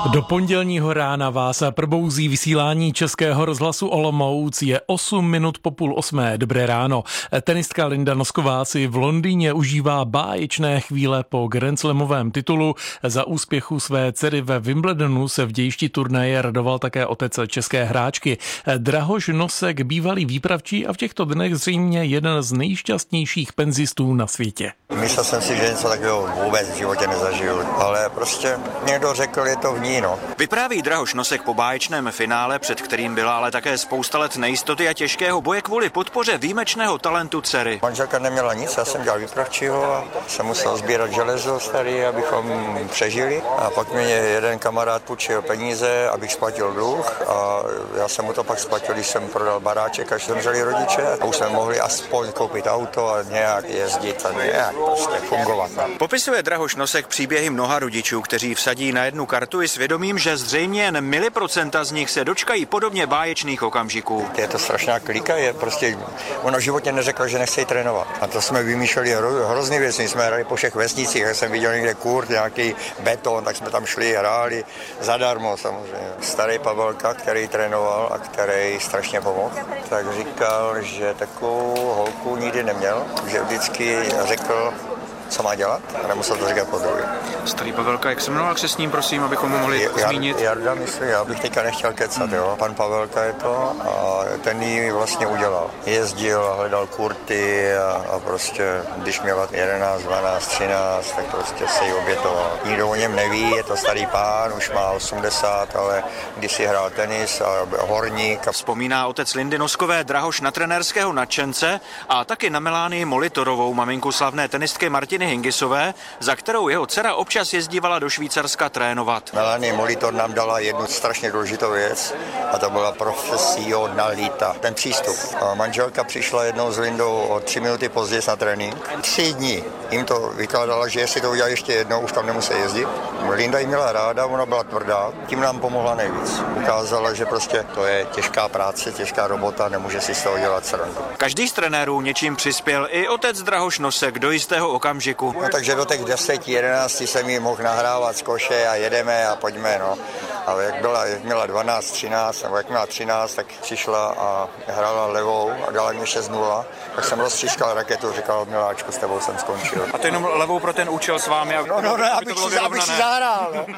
Do pondělního rána vás probouzí vysílání Českého rozhlasu Olomouc. Je 8 minut po 7:30. Dobré ráno. Tenistka Linda Nosková si v Londýně užívá báječné chvíle po grandslamovém titulu. Za úspěchu své dcery ve Wimbledonu se v dějišti turnaje radoval také otec české hráčky. Drahoš Nosek, bývalý výpravčí a v těchto dnech zřejmě jeden z nejšťastnějších penzistů na světě. Myslel jsem si, že něco takového vůbec v životě nezažiju, ale prostě někdo řekl, je to v ní, no. Vypráví Drahoš Nosek po báječném finále, před kterým byla ale také spousta let nejistoty a těžkého boje kvůli podpoře výjimečného talentu dcery. Manželka neměla nic, já jsem dělal výpravčího a jsem musel sbírat železo starý, abychom přežili. A pak mě jeden kamarád půjčil peníze, abych splatil dluh a já jsem mu to pak splatil, když jsem prodal baráček, až zemřeli rodiče. A už jsme mohli aspoň koupit auto a nějak jezdit a nějak prostě fungovat. Popisuje Drahoš Nosek příběhy mnoha rodičů, kteří vsadí na jednu kartu i svědomím, že zřejmě jen miliprocenta z nich se dočkají podobně báječných okamžiků. Je to strašná klika, je prostě, ona v životě neřekla, že nechce trénovat. A to jsme vymýšleli hrozný věci, jsme hráli po všech vesnicích, jak jsem viděl někde kurt, nějaký beton, tak jsme tam šli, hráli zadarmo samozřejmě. Starý Pavelka, který trénoval a který strašně pomohl, tak říkal, že takovou holku nikdy neměl, že vždycky řekl, co má dělat a nemusel to říkat po druhé. Starý Pavelka, jak se jmenoval, jak se s ním, prosím, abychom ho mohli zmínit? Jarda, myslím, já bych teďka nechtěl kecat, jo. Pan Pavelka je to a ten ji vlastně udělal. Jezdil a hledal kurty a prostě, když měla 11, 12, 13, tak prostě se jí obětoval. Nikdo o něm neví, je to starý pán, už má 80, ale když si hrál tenis a horník. Vzpomíná otec Lindy Noskové Drahoš na trenérského nadšence a taky na Melánii Molitorovou, maminku slavné tenistky Martiny Hingisové, za kterou jeho dcera občas jezdívala do Švýcarska trénovat. Melanie Molitor nám dala jednu strašně důležitou věc a to byla profesionalita, ten přístup. A manželka přišla jednou s Lindou o 3 minuty později na trénink. 3 dní jim to vykládala, že jestli to udělá ještě jednou, už tam nemusí jezdit. Linda jí měla ráda, ona byla tvrdá, tím nám pomohla nejvíc. Ukázala, že prostě to je těžká práce, těžká robota, nemůže si z toho dělat srandu. Každý z trenérů něčím přispěl, i otec Drahoš Nosek do jistého okamžiku. No, takže do těch 10, 11 jsem jí mohl nahrávat z koše a jedeme a pojďme, no. Ale jak měla 12, 13, nebo jak měla 13, tak přišla a hrála levou a dala mi 6-0. Tak jsem roztřískal raketu, říkal, miláčku, s tebou jsem skončil. A to jenom levou pro ten účel s vámi? Abych si zahrál. No.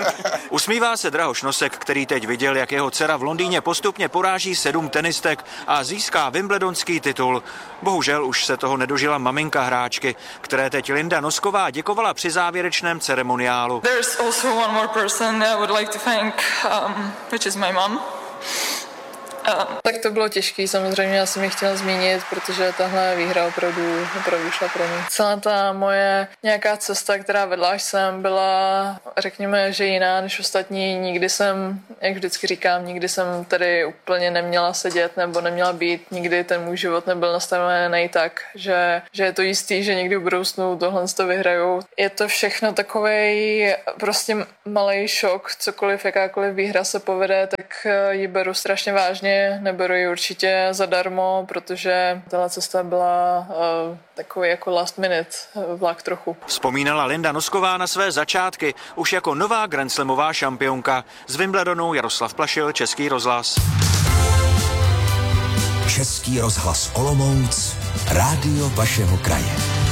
Usmívá se Drahoš Nosek, který teď viděl, jak jeho dcera v Londýně postupně poráží 7 tenistek a získá wimbledonský titul. Bohužel už se toho nedožila maminka hráčky, které teď Linda Nosková děkovala při závěrečném ceremoniálu. There's also one more person I would like to thank, which is my mom. Tak to bylo těžký, samozřejmě já jsem ji chtěla zmínit, protože tahle výhra opravdu šla pro mě. Celá ta moje nějaká cesta, která vedla až sem, byla, řekněme, že jiná než ostatní. Nikdy jsem, jak vždycky říkám, nikdy jsem tady úplně neměla sedět nebo neměla být. Nikdy ten můj život nebyl nastavený tak, že je to jistý, že někdy v budoucnu tohle to vyhraju. Je to všechno takovej prostě malej šok, cokoliv, jakákoliv výhra se povede, tak ji beru strašně vážně. Neberu ji určitě zadarmo, protože tato cesta byla takový jako last minute vlak trochu. Vzpomínala Linda Nosková na své začátky už jako nová grandslamová šampionka. Z Wimbledonu Jaroslav Plašil, Český rozhlas. Český rozhlas Olomouc, rádio vašeho kraje.